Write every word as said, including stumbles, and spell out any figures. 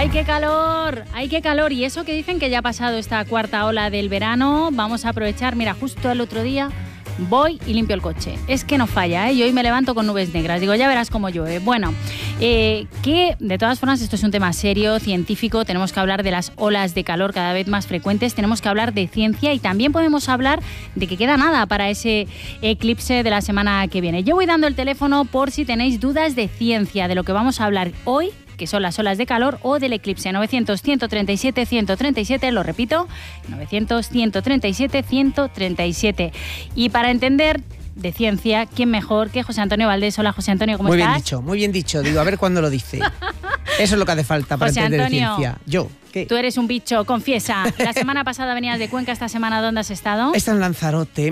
¡Ay, qué calor! ¡Ay, qué calor! Y eso que dicen que ya ha pasado esta cuarta ola del verano, vamos a aprovechar. Mira, justo el otro día voy y limpio el coche. Es que no falla, ¿eh? Y hoy me levanto con nubes negras. Digo, ya verás cómo llueve. Bueno, eh, que de todas formas esto es un tema serio, científico. Tenemos que hablar de las olas de calor cada vez más frecuentes. Tenemos que hablar de ciencia y también podemos hablar de que queda nada para ese eclipse de la semana que viene. Yo voy dando el teléfono por si tenéis dudas de ciencia, de lo que vamos a hablar hoy, que son las olas de calor, o del eclipse. Novecientos, ciento treinta y siete, ciento treinta y siete, lo repito, novecientos, ciento treinta y siete, ciento treinta y siete. Y para entender de ciencia, ¿quién mejor que José Antonio Valdés? Hola, José Antonio, ¿cómo muy estás? Muy bien dicho, muy bien dicho. Digo, a ver cuándo lo dice. Eso es lo que hace falta para José entender Antonio, ciencia. Yo, ¿qué? Tú eres un bicho, confiesa. La semana pasada venías de Cuenca, esta semana, ¿dónde has estado? Está en Lanzarote.